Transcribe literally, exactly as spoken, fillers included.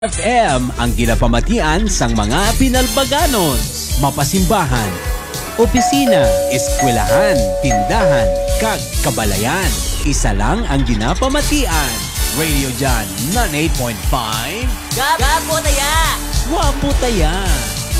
F M ang ginapamatian sang mga pinalbaganon, mapasimbahan, opisina, eskwelahan, tindahan, kag kabalayan. Isa lang ang ginapamatian. Radio Jan ninety-eight point five. Gapo taya! Wapo taya!